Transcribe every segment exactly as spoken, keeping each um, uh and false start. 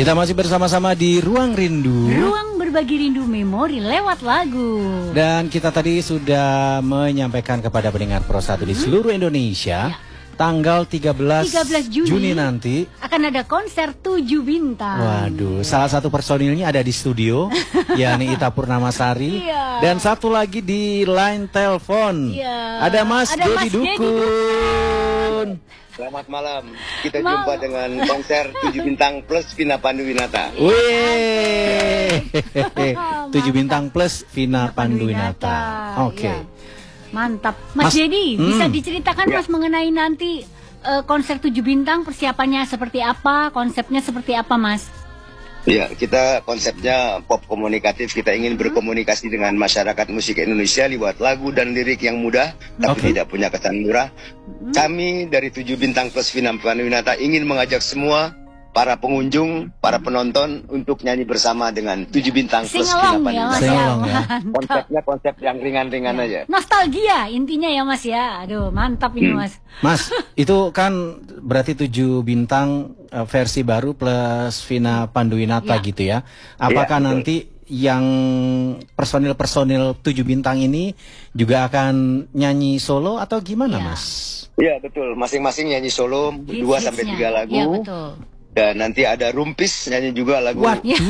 Kita masih bersama-sama di Ruang Rindu. Ruang berbagi rindu memori lewat lagu. Dan kita tadi sudah menyampaikan kepada pendengar Pro satu di seluruh Indonesia, ya, tanggal tiga belas Juni, Juni nanti akan ada konser tujuh bintang. Waduh, salah satu personilnya ada di studio, yakni Ita Purnamasari. Ya. Dan satu lagi di line telepon, ya, ada Mas Dedi Dukun. Selamat malam, kita Mal jumpa dengan konser tujuh bintang plus Vina Panduwinata. Wih, tujuh bintang plus Vina Panduwinata. Oke, okay. Ya. Mantap, Mas, Mas Dedi, hmm. bisa diceritakan ya, Mas mengenai nanti uh, konser tujuh bintang, persiapannya seperti apa, konsepnya seperti apa, Mas? Ya, kita konsepnya pop komunikatif. Kita ingin hmm. berkomunikasi dengan masyarakat musik Indonesia lewat lagu dan lirik yang mudah, tapi okay. tidak punya kesan murah. Hmm. Kami dari tujuh bintang plus Vina Panduwinata ingin mengajak semua para pengunjung, para penonton untuk nyanyi bersama dengan tujuh bintang plus Vina Panduwinata. Ya, ya. Konsepnya konsep yang ringan-ringan ya. aja. Nostalgia intinya ya, Mas ya. Aduh, mantap ini, hmm. Mas. Mas, itu kan berarti tujuh bintang uh, versi baru plus Vina Panduwinata ya, gitu ya. Apakah ya, nanti yang personil-personil tujuh bintang ini juga akan nyanyi solo atau gimana, ya, Mas? Iya, betul. Masing-masing nyanyi solo dua sampai tiga lagu. Ya, betul. Dan nanti ada Rumpis nyanyi juga lagu.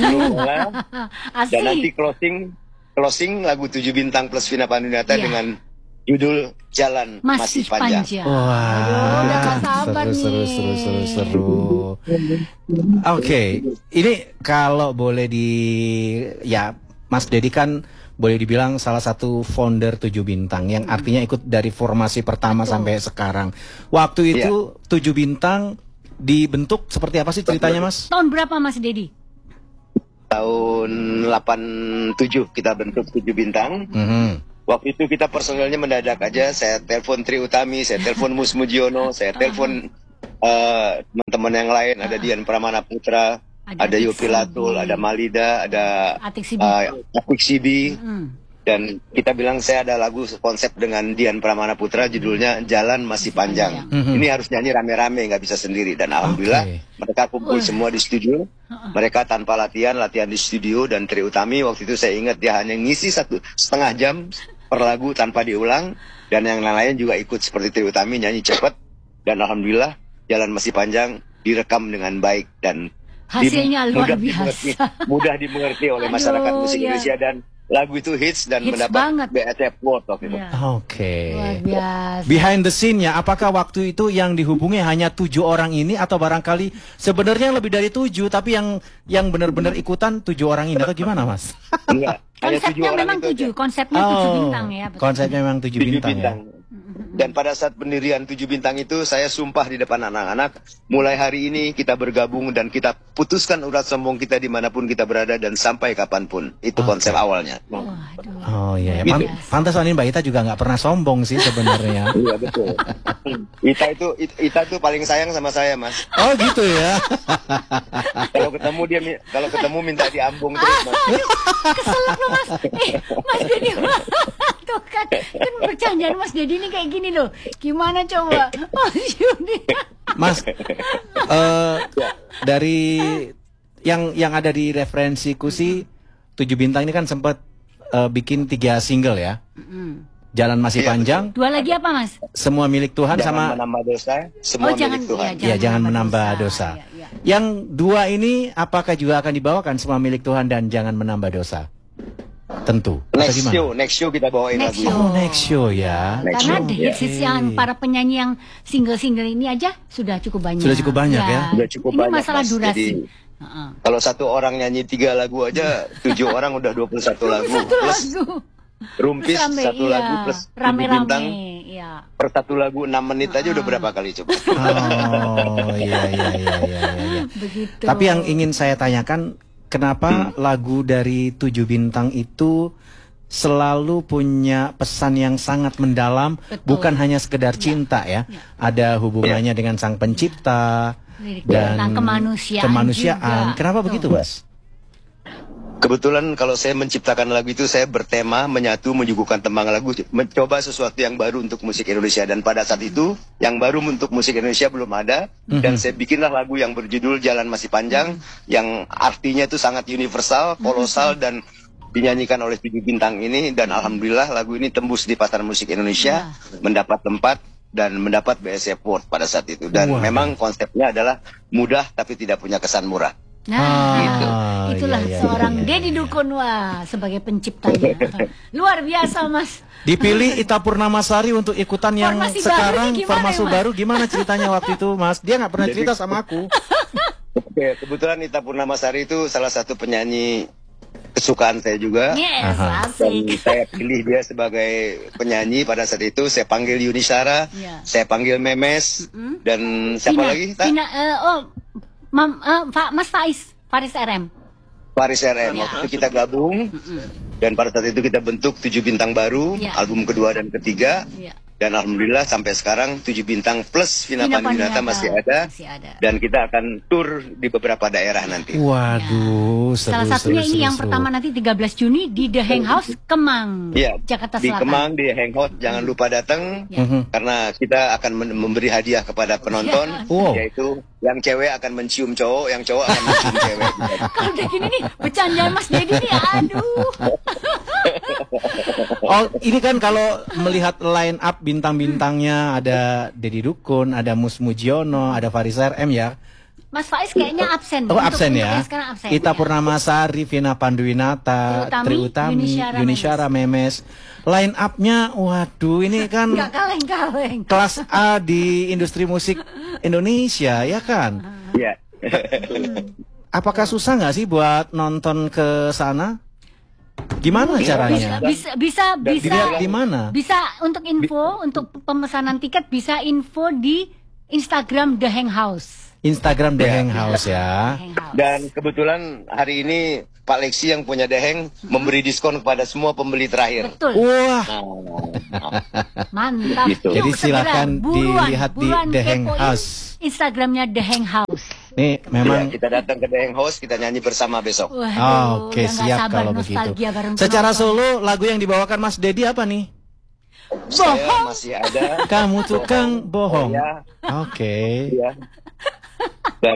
Dan nanti closing closing lagu tujuh bintang plus Vina Panduwinata ya, dengan judul Jalan Masih, Masih Panjang. panjang. Wah, wow, seru, seru, seru, seru, seru. Oke, okay. Ini kalau boleh di, ya, Mas Dedi kan boleh dibilang salah satu founder tujuh bintang, yang artinya ikut dari formasi pertama Betul. sampai sekarang. Waktu itu ya, tujuh bintang dibentuk seperti apa sih ceritanya, Mas? Tahun berapa, Mas Dedi? Tahun delapan tujuh kita bentuk tujuh bintang. Mm-hmm. Waktu itu kita personelnya mendadak aja. Saya telepon Tri Utami, saya telepon Mus Mujiono, saya telepon uh, teman-teman yang lain. Ada Dian Pramana Putra, ada, ada Yopi Latul, ada Malida, ada Atik Sibi. Uh, Atik Sibi. Mm. Dan kita bilang saya ada lagu konsep dengan Dian Pramana Putra, judulnya Jalan Masih Panjang. Mm-hmm. Ini harus nyanyi rame-rame, nggak bisa sendiri. Dan alhamdulillah okay. mereka kumpul uh. semua di studio. Mereka tanpa latihan, latihan di studio. Dan Tri Utami waktu itu saya ingat dia hanya ngisi satu setengah jam per lagu tanpa diulang. Dan yang lain juga ikut seperti Tri Utami, nyanyi cepat. Dan alhamdulillah Jalan Masih Panjang direkam dengan baik. Dan hasilnya luar mudah biasa. Dimengerti, mudah dimengerti oleh Aduh, masyarakat musik ya. Indonesia. Dan lagu itu hits dan hits mendapat B A T Award waktu itu. Ya. Oke. Okay. Behind the scene-nya, apakah waktu itu yang dihubungi hanya tujuh orang ini atau barangkali sebenarnya lebih dari tujuh, tapi yang yang benar-benar ikutan tujuh orang ini atau gimana, Mas? Enggak. Konsepnya memang tujuh, konsepnya oh, tujuh bintang ya. Betul. Konsepnya memang tujuh, tujuh bintang. bintang. Ya? Dan pada saat pendirian tujuh bintang itu saya sumpah di depan anak-anak, mulai hari ini kita bergabung dan kita putuskan urat sombong kita dimanapun kita berada dan sampai kapanpun. Itu okay. konsep awalnya. Oh iya, ya. Pan pantas soalnya Mbak Ita juga nggak pernah sombong sih sebenarnya. Iya betul. Ita itu Ita tuh paling sayang sama saya, Mas. Oh gitu ya. Kalau ketemu dia kalau ketemu minta diambung terus, Mas. Keselak loh, Mas. Eh, Mas Dedi. Tuh kan, kan bercandaan Mas Dedi ini kayak gini loh. Gimana coba? Mas Yudi. Mas, uh, dari yang yang ada di referensiku sih, tujuh bintang ini kan sempat uh, bikin tiga single ya. Jalan Masih iya, Panjang. Dua lagi apa, Mas? Semua Milik Tuhan jangan sama menambah dosa. Semua oh, Milik jangan, Tuhan. Ya, jangan, ya, jangan menambah dosa. dosa. Ya, ya. Yang dua ini apakah juga akan dibawakan Semua Milik Tuhan dan Jangan Menambah Dosa? Tentu. Next show, next show kita bawain next lagu. Show. Oh, next show ya. Next Karena show. di hits yang para penyanyi yang single-single ini aja sudah cukup banyak. Sudah cukup banyak ya. ya? Sudah cukup ini banyak. Masalah Mas. durasi. Jadi, uh -uh. Kalau satu orang nyanyi tiga lagu aja, tujuh orang udah dua puluh satu lagu. Satu plus lagu. Rumpis Rame, satu iya. lagu plus rame-rame. bintang. Iya. Per satu lagu enam menit aja uh -uh. udah berapa kali coba? Oh iya iya iya iya. iya. Begitu. Tapi yang ingin saya tanyakan, kenapa hmm. lagu dari tujuh bintang itu selalu punya pesan yang sangat mendalam, Betul. bukan hanya sekedar cinta ya, ya. Ada hubungannya ya. dengan Sang Pencipta ya. dan kemanusiaan. kemanusiaan. Juga. Kenapa Betul. begitu, Mas? Kebetulan kalau saya menciptakan lagu itu saya bertema menyatu menyuguhkan tembang lagu, mencoba sesuatu yang baru untuk musik Indonesia, dan pada saat itu yang baru untuk musik Indonesia belum ada, mm-hmm. dan saya bikinlah lagu yang berjudul Jalan Masih Panjang, mm-hmm. yang artinya itu sangat universal, kolosal, mm-hmm. dan dinyanyikan oleh tujuh bintang ini, dan alhamdulillah lagu ini tembus di pasaran musik Indonesia, yeah. mendapat tempat dan mendapat B S Award pada saat itu, dan wow. memang konsepnya adalah mudah tapi tidak punya kesan murah. Nah, gitu. Itulah iya, iya, seorang iya, iya. Deddy Dukun, wah, sebagai penciptanya. Luar biasa, Mas. Dipilih Ita Purnamasari untuk ikutan yang Formasi sekarang baru formasi ya, baru. Gimana ceritanya waktu itu, Mas? Dia nggak pernah Jadi, cerita sama aku. Oke, kebetulan Ita Purnamasari itu salah satu penyanyi kesukaan saya juga. Yes, Dan asik. saya pilih dia sebagai penyanyi pada saat itu. Saya panggil Yuni Shara, Yeah. saya panggil Memes, mm-hmm. dan siapa Vina, lagi? Tak? Vina, uh, oh, Mam, uh, Pak Mas Faiz, Faris R M. Faris R M. Waktu itu kita gabung, dan pada saat itu kita bentuk tujuh bintang baru, Ya. album kedua dan ketiga. Ya. Dan alhamdulillah sampai sekarang tujuh bintang plus Vina Vina Panduwinata Panduwinata masih ada, masih ada. dan kita akan tur di beberapa daerah nanti. Waduh, seru, Salah satunya seru, ini seru, yang seru. pertama nanti tiga belas Juni di The Hang House Kemang, Iya, Jakarta di Selatan. Kemang, di Hangout, jangan lupa datang, Ya. karena kita akan men- memberi hadiah kepada penonton, Wow. yaitu yang cewek akan mencium cowok, yang cowok akan mencium cewek. Kalau udah gini nih, bercandaan Mas Deddy nih, aduh. Oh, ini kan kalau melihat line up bintang-bintangnya, ada Deddy Dukun, ada Mus Mujiono, ada Faris R M ya. Mas Faiz kayaknya absen. Oh, Untuk- absen untuk ya. yang sekarang absen. Ita ya. Purnamasari, Vina Panduwinata, Tri Tri Utami, Utami, Yuni Shara, Yuni Shara, Memes. Line up-nya, waduh, ini kan Nggak kaleng-kaleng. kelas A di industri musik Indonesia, ya kan? Iya. Apakah susah nggak sih buat nonton ke sana? Gimana caranya? Bisa bisa Dan bisa Dilihat di mana? bisa untuk info untuk pemesanan tiket bisa info di Instagram The Hang House. Instagram The Ya. Hang House ya. The Hang House. Dan kebetulan hari ini Pak Lexi yang punya Deheng memberi diskon kepada semua pembeli terakhir. Betul. Wah, Mantap. Gitu. Yuk, Jadi segera, silakan buruan, dilihat di buruan The Hang kepoin House. Instagramnya The Hang House. nih Ya, memang. kita datang ke Deheng House, kita nyanyi bersama besok. Waduh, Oh, Oke, udah nggak siap sabar kalau begitu. nostalgia bareng Secara penonton. solo, lagu yang dibawakan Mas Deddy apa nih? Saya masih ada. Kamu tukang bohong. Ya, Oke. ya. Dan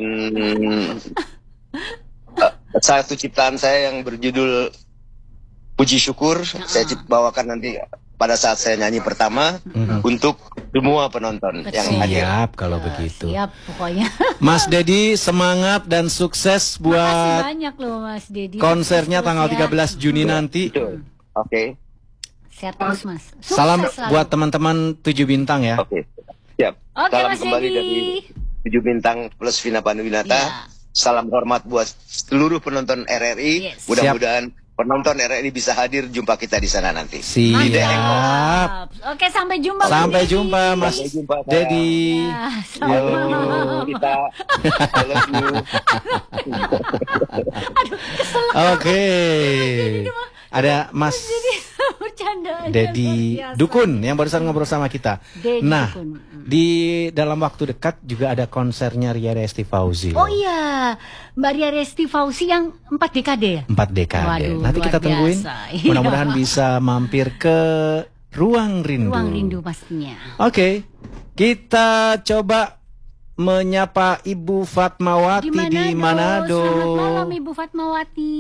uh, satu ciptaan saya yang berjudul Puji Syukur, saya cip- bawakan nanti pada saat saya nyanyi pertama untuk semua penonton yang Betul. hadir. Siap kalau Ya, begitu. Siap pokoknya. Mas Deddy semangat dan sukses Makasih buat banyak loh Mas Deddy. konsernya Terus tanggal ya. tiga belas Juni nanti. Betul. Oke, Sehat terus Mas. Sukses Salam selalu. buat teman-teman tujuh bintang ya. oke. Siap. Oke, Salam Mas kembali Deddy. dari tujuh bintang plus Vina Panduwinata. Iya. Salam hormat buat seluruh penonton R R I. Yes. Mudah-mudahan penonton R R I bisa hadir, jumpa kita di sana nanti. Siap. Mantap. Oke, sampai jumpa. Mas Sampai Deddy. jumpa Mas Sampai jumpa, sayang. Deddy. Ya, I selamat love you, malam. kita. I love you. Oke. Ada Mas Bercanda. Deddy Dukun yang barusan ngobrol sama kita. Deddy Nah, Dukun. di dalam waktu dekat juga ada konsernya Ria Resti Fauzi. Oh loh. iya, Mbak Ria Resti Fauzi yang empat dekade ya? Empat dekade. Waduh, Nanti luar kita tungguin. biasa. Iya. Mudah-mudahan bisa mampir ke Ruang Rindu. Ruang Rindu pastinya. Oke, kita coba menyapa Ibu Fatmawati di Manado. Selamat malam Ibu Fatmawati.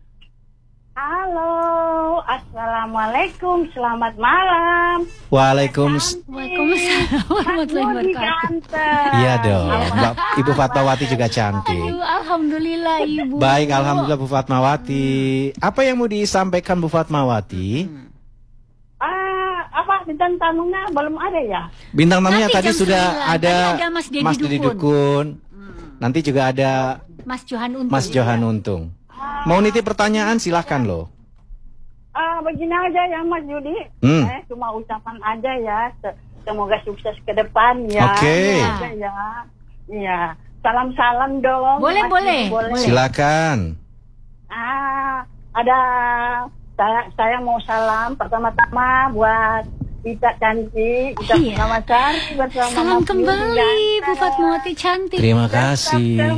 Halo, assalamualaikum, selamat malam. Waalaikumsalam. Waalaikumsalam warahmatullahi Budi wabarakatuh. ganteng. Iya dong, Mbak Ibu Fatmawati juga cantik. Aduh, alhamdulillah Ibu. Baik, alhamdulillah Bu Fatmawati. Apa yang mau disampaikan Bu Fatmawati? Ah, apa bintang tamunya belum ada ya? Bintang tamunya Nanti tadi jam sudah sembilan. ada, Tadi ada Mas Deddy Deddy Dukun. Dukun. Nanti juga ada Mas Johan Untung. Mas Johan Untung. Mau nitip pertanyaan silahkan loh. Ah, begini aja ya Mas Yudi. Hmm. Eh, cuma ucapan aja ya. Se- Semoga sukses ke depan ya. Oke. Iya aja ya. Iya. Salam-salam dong. Boleh, Mas boleh, Yudi, boleh. Silakan. Ah, ada saya saya mau salam pertama-tama buat Ita cantik, Ita Iya. Purnamasari bersama Salam Mas Yudi kembali Bu ganteng. Fatmawati cantik. Terima Tetap kasih. semangat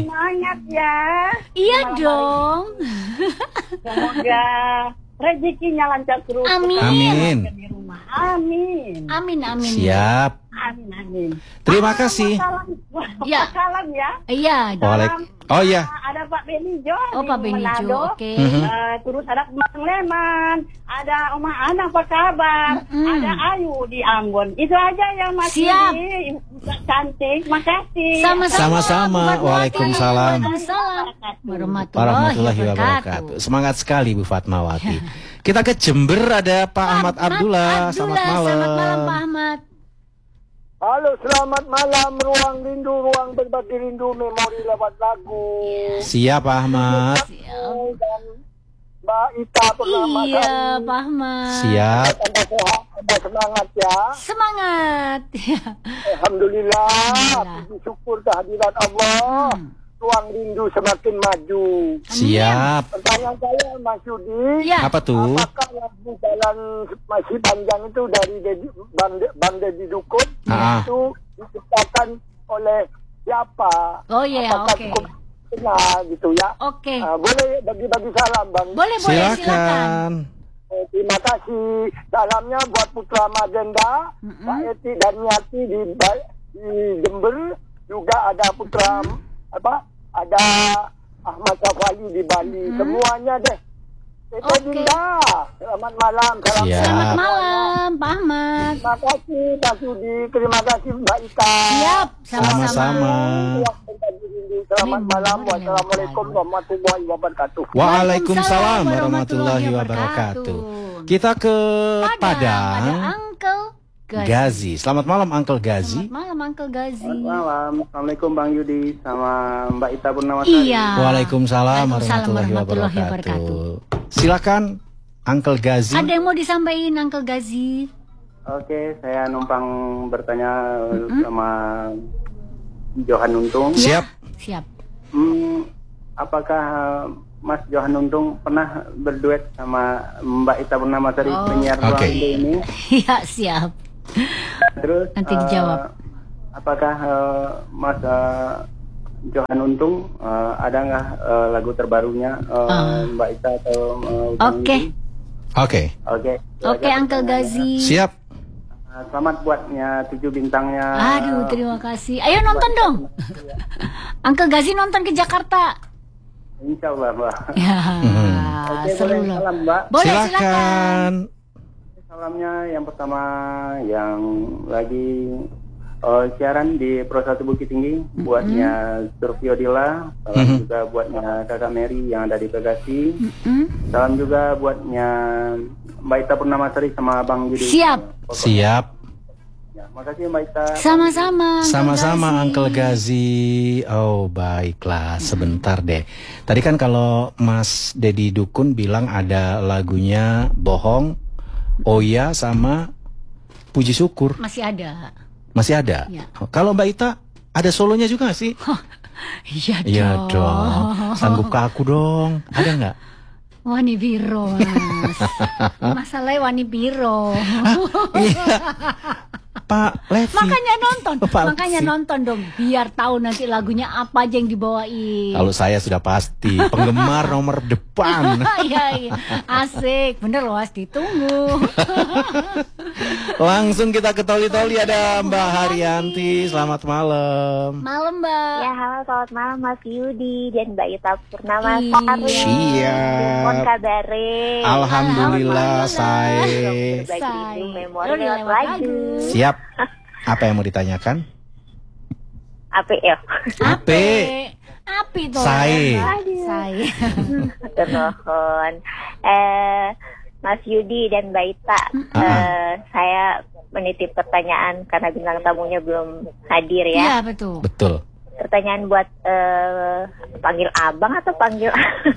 semangat ya. Iya Malam dong. hari. Semoga rezekinya lancar terus. Amin. Amin. Di rumah. Amin. Amin amin. Siap. Amin amin. Terima kasih. Salam, Ya. salam ya. Iya. Waalaikumsalam. Oh iya. Ada Pak Benijo Oh di Pak Benijo, Manado. oke. Mhm. Eh, terus ada Bang Leman, ada Oma Ana apa kabar, Mm-mm. ada Ayu di Ambon. Itu aja yang masih Siap. di cantik. Makasih. Sama-sama. Sama-sama. Bu Fatmawati. Waalaikumsalam. Waalaikumsalam. Warahmatullahi Warahmatullahi wabarakatuh. wabarakatuh. Semangat sekali Bu Fatmawati. Kita ke Jember, ada Pak Ahmad Abdullah. Selamat malam. Selamat malam Pak Ahmad. Halo, selamat malam. Ruang rindu, ruang berbagi rindu, memori lewat lagu. Siap Pak Ahmad. Dan Mbak Ita pertama Iya kali. Pak Ahmad. Siap. Tambah sehat, tambah semangat ya. Semangat. Alhamdulillah. Alhamdulillah. Puji syukur kehadiran Allah. Hmm. Ruang rindu semakin maju. Siap. Pertanyaan saya, Mas Yudi. Ya. Apa tuh? Apakah lagu jalan masih panjang itu dari Dedi, Bande, Bande di Dukun Ah. itu diciptakan oleh siapa? Oh iya, Apakah oke. cukup kenal gitu ya? Oke. Ah, boleh bagi-bagi salam, Bang. Boleh boleh silakan. Silakan. Eh, terima kasih. Salamnya buat Putra Magenda, Mm-mm. Pak Eti dan Nyati di, Ba- di Jember, juga ada Putra apa? Ada Ahmad Safali di Bali. Mm-mm. Semuanya deh. Ete Oke. Dinda. Selamat malam. Salam Siap. Selamat malam Pak Ahmad. Terima kasih Pak Sudi. Terima kasih Mbak Ika. Siap, Sama-sama. sama-sama. Selamat Ini malam. benar Wassalamualaikum lewat warahmatullahi wabarakatuh. Waalaikumsalam warahmatullahi wabarakatuh. Kita ke Padang. Ada Padang. Uncle Gazi. Gazi. Selamat malam Uncle Gazi. Selamat malam Uncle Gazi. Malam, Assalamualaikum Bang Yudi sama Mbak Ita Purnamasari. Iya. Waalaikumsalam Waalaikumsalam warahmatullahi warahmatullahi wabarakatuh. Silakan Uncle Gazi. Ada yang mau disampaikan Uncle Gazi? Oke, saya numpang bertanya sama Johan Untung. Siap. Siap. Hmm, apakah Mas Johan Untung pernah berduet sama Mbak Ita Purnamasari Oh. penyiar Oke. Ruang Rindu ini? Iya, siap. Terus Nanti eh, dijawab. apakah eh, Mas eh, Johan Untung eh, ada nggak eh, lagu terbarunya eh, Ah. Mbak Ita atau eh, Bang Oke. Yudi? Oke. Oke. Oke, Uncle Gazi. Siap. Uh, Selamat buatnya tujuh bintangnya. Aduh, terima kasih. Ayo nonton dong. Uncle Gazi nonton ke Jakarta. Insya Allah, Mbak. Ya, Oke, seru boleh loh. salam, Mbak. Boleh, silakan. Silakan. Salamnya yang pertama yang lagi uh, siaran di Pro satu Bukit Tinggi, buatnya Survio Dila, salam Mhm. juga buatnya Kakak Mary yang ada di Bekasi, Hmm? salam juga buatnya Mbak Ita Purnamasari sama Bang Yudi. Siap. Pokoknya. Siap. Ya, makasih Mbak Ita. Sama-sama. Uncle Sama-sama Gazi. Uncle Gazi. Oh baiklah, sebentar deh. Tadi kan kalau Mas Dedi Dukun bilang ada lagunya Bohong, Oya sama Puji Syukur. Masih ada. Masih ada? Ya. Oh, kalau Mbak Ita ada solonya juga nggak sih? Iya dong. Iya dong. Sanggup ke aku dong. Ada nggak? Wani biro, Mas. Masalahnya wani biro. Iya. Pak Levi. Makanya nonton, Oh, Pak makanya Levi. nonton dong, biar tahu nanti lagunya apa aja yang dibawain. Kalau saya sudah pasti penggemar nomor depan. Iya, iya. Asik, bener loh, Mas, ditunggu. Langsung kita ke Toli-Toli, ada Mbak Haryanti. Selamat malam. Malam, Mbak. Ya, halo, selamat malam Mas Yudi dan Mbak Ita Purnamasari. Iya. Mohon Siap. kabare. Alhamdulillah, saya. Berbagi Say. rindu memori Lewat lewat lagu. lagu. Siap. Apa yang mau ditanyakan? Apa ya? Ape. Api tuh. Say. Say. Termohon. Eh, Mas Yudi dan Mbak Ita, eh, saya menitip pertanyaan karena bintang tamunya belum hadir ya. Iya, betul. Betul. Pertanyaan buat eh, panggil abang atau panggil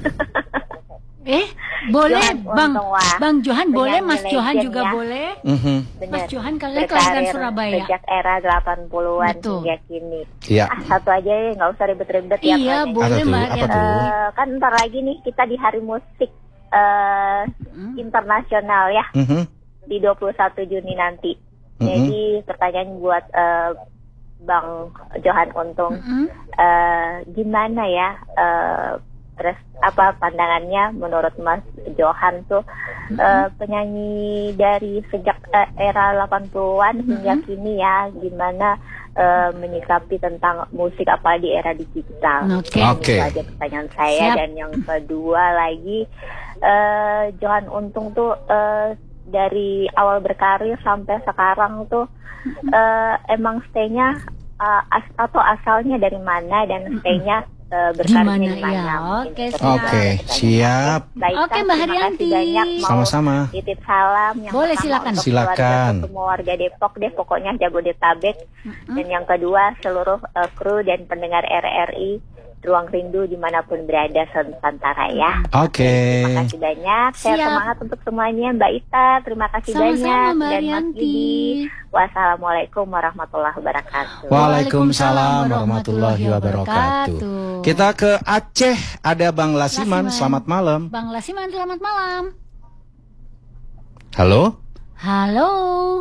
Eh, boleh Johan Bang. Untung, wah. Bang Johan boleh, Mas Penyanyi Johan legend juga ya. boleh. Mhm. Mas Johan kalian kelahiran berkarir Surabaya. sejak era delapan puluhan Betul. hingga kini. Iya. Ah, satu aja ya, nggak usah ribet-ribet ya. Iya, Pak. boleh Apa tuh? Mbak Apa Arianti. tuh? Eh, kan ntar lagi nih kita di Hari Musik eh, Hmm. Internasional ya, Mhm. di dua puluh satu Juni nanti. Mhm. Jadi pertanyaan buat eh, Bang Johan Untung, Mm-mm. uh, gimana ya uh, terus apa pandangannya menurut Mas Johan tuh uh, penyanyi dari sejak uh, era delapan puluhan hingga Mm-mm. kini ya, gimana uh, menyikapi tentang musik apa di era digital. Oke. Oke. Itu aja pertanyaan saya. Siap. Dan yang kedua lagi, uh, Johan Untung tuh uh, dari awal berkarir sampai sekarang tuh uh, emang stay-nya uh, as- atau asalnya dari mana dan stay-nya uh, berkarirnya di Gimana mana? ya? Mungkin Oke, itu siap. Oke, pertanyaan. siap. Baik, Oke, Mbak terima Haryanti. kasih banyak. Mau Sama-sama. titip salam yang Boleh, pertama silakan. untuk Silakan. keluarga semua warga Depok deh, pokoknya Jabodetabek. Mm-mm. Dan yang kedua seluruh uh, kru dan pendengar R R I Ruang Rindu dimanapun berada Nusantara ya. Oke. Terima kasih banyak. Saya Siap. semangat untuk semuanya, Mbak Ita. Terima kasih Sama-sama, banyak. Mbak Dan Mas Haryanti. Yudi. Wassalamualaikum warahmatullahi wabarakatuh. Waalaikumsalam warahmatullahi wabarakatuh. Kita ke Aceh, ada Bang Lasiman. Lasiman. Selamat malam. Bang Lasiman, selamat malam. Halo? Halo,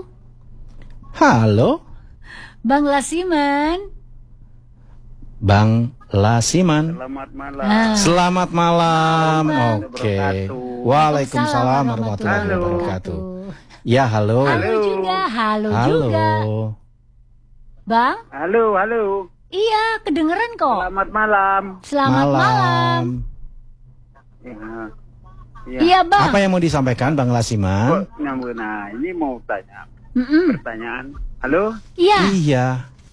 Halo? Bang Lasiman. Bang Lasiman. Selamat malam. Ah. Selamat malam. Bang. Oke. Wabarakatuh. Waalaikumsalam warahmatullahi Halo. wabarakatuh. Ya, halo. Halo juga, halo, Halo. juga. Bang, Halo, halo. iya kedengeran kok. Selamat malam. Selamat malam. Ya. Ya. Iya, Bang. Apa yang mau disampaikan Bang Lasiman? Oh, nyambung. Nah, ini mau tanya Mm-mm. pertanyaan. Halo, Iya, Iya.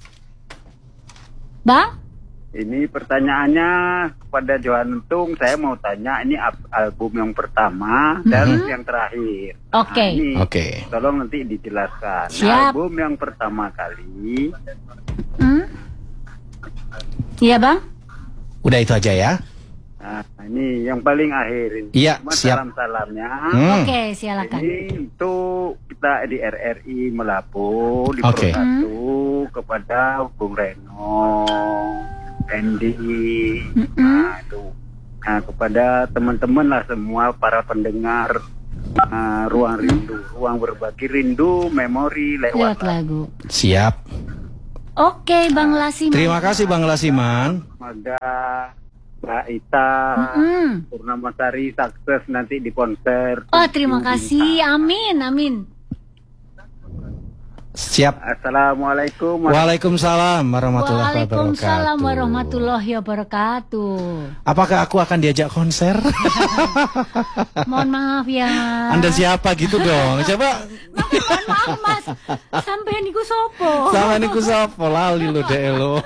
Bang. ini pertanyaannya kepada Johan Untung. Saya mau tanya, ini ab- album yang pertama dan Mhm. yang terakhir. Oke. Nah, ini Oke. tolong nanti dijelaskan. Nah, Siap. album yang pertama kali, Hmm? Iya, Bang. Udah itu aja ya. nah ini yang paling akhir ini. Iya, Cuma siap. salam-salamnya. Hmm. Oke, silakan. Ini untuk kita di R R I Melapo di Oke. Persatu kepada Bung Reno, Andy, Mm-mm. nah itu, nah kepada teman-teman lah semua para pendengar uh, Ruang Rindu, Ruang Berbagi Rindu, Memori Lewat lewat. lagu. Siap. Oke, Bang Lasiman. Terima kasih Bang Lasiman. Semoga Mbak Ita, Mm-mm. Purnamasari sukses nanti di konser. Oh, terima Tujuh kasih. Bintang. Amin, amin. Siap. Assalamualaikum. Waalaikumsalam warahmatullahi Waalaikumsalam wabarakatuh. warahmatullahi wabarakatuh. Apakah aku akan diajak konser? Mohon maaf ya. Anda siapa gitu dong? Coba Mohon maaf, Mas. Sampai niku sopo. sama niku sapa lali lo deh lo.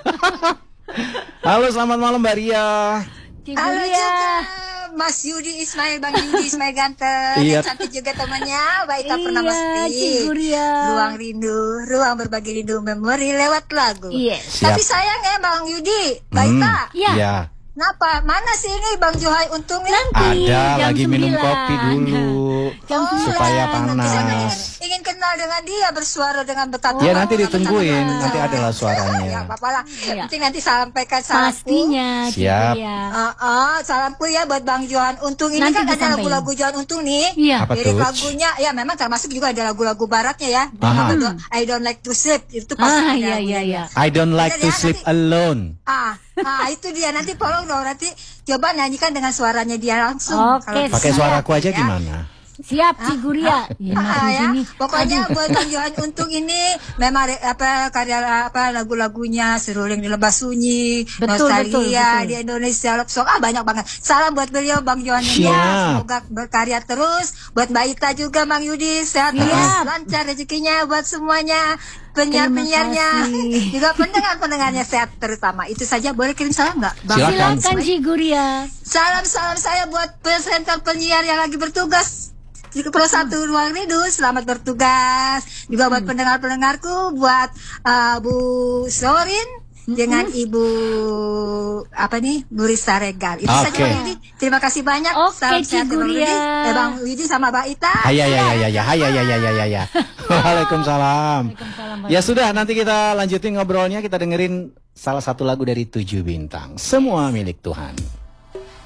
Halo, selamat malam Mbak Ria. Halo Ciburia. juga Mas Yudi Ismail, Bang Yudi Ismail ganteng. Iya. Yang cantik juga temannya, Mbak Ita Iya, Purnamasti. Ciburia. Ruang rindu, ruang berbagi rindu, memori lewat lagu. Yes. Siap. Tapi sayang ya Bang Yudi, Mbak Hmm, Ita. Iya. Ya. Kenapa? Mana sih ini Bang Johai Untung ini? Nanti Ada jam lagi minum sembilan. kopi dulu Jam Oh, supaya nanti saya ingin, panas. ingin kenal dengan dia, bersuara dengan betapa. Ya nanti dengan ditungguin, betapa- nanti adalah Ya, suaranya. apa-apa lah. Iya. Penting nanti sampaikan salamku. Pastinya, Siap. Ciburia. Ah, ah, salamku ya buat Bang Johan Untung. Ini Nanti kan ada disampaikan. lagu-lagu Johan Untung nih. Iya. Apa Lirik tuh? lagunya ya memang termasuk juga ada lagu-lagu baratnya ya. Aha. Apa tuh? I don't like to sleep itu pasti Ah, ada iya lagunya. iya iya. I don't like to Ya, sleep nanti- alone. Ah, ah itu dia nanti tolong dong nanti coba nyanyikan dengan suaranya dia langsung. Oke, Kalau Pakai bisa. suaraku aja Ya. gimana? Siap, Ciburia. Ya, Ah, maaf ya. ini. Pokoknya buat Bang Johan Untung ini memang re- apa karya apa lagu-lagunya Seruling di Lembah Sunyi, Betul, Nostalgia betul, betul. di Indonesia Love Song. Ah banyak banget. Salam buat beliau Bang Johan ini Siap. ya. Semoga berkarya terus. Buat Mbak Ita juga Bang Yudi sehat terus, lancar rezekinya buat semuanya. Penyiar-penyiarnya Terima kasih. juga pendengar-pendengarnya sehat terutama. Itu saja boleh kirim salam nggak? Bang? Silakan. Silakan Ciburia. Salam-salam saya buat presenter penyiar yang lagi bertugas di Persatu Ruang Rindu. Selamat bertugas. Juga buat pendengar-pendengarku, buat uh, Bu Sorin dengan Ibu apa nih Bu Risa Regal. Itu saja Oke. Bang Yudi. Terima kasih banyak. Oke, Salam sehat ya, Bang Ciburia. Yudi. Eh, Bang Yudi sama Mbak Ita. Hai, ya ya ya ya, hai, ya ya ya ya ya ya. Waalaikumsalam. Waalaikumsalam, Bang. Ya sudah, nanti kita lanjutin ngobrolnya, kita dengerin salah satu lagu dari Tujuh Bintang. Semua milik Tuhan.